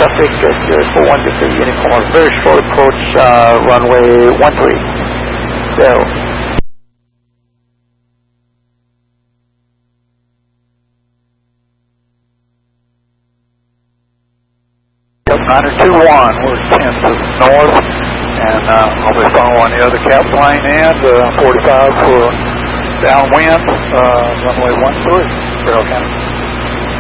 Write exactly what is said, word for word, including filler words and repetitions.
traffic at uh, four one to three uniform, very short approach, uh, runway one three zero. nine two one, we're ten to the north, and uh, I'll be following the other cap line and uh, forty-five for downwind, uh, runway one three, Carroll County.